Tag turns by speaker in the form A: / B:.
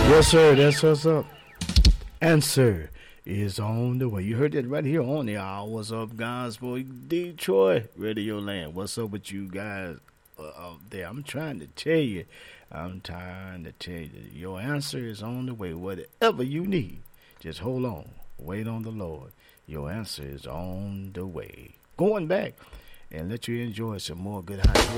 A: Yes, sir. That's what's up. Answer is on the way. You heard that right here on the Hours of Gospel Detroit Radio Land. What's up with you guys out there? I'm trying to tell you. I'm trying to tell you. Your answer is on the way. Whatever you need, just hold on. Wait on the Lord. Your answer is on the way. Going back and let you enjoy some more good high.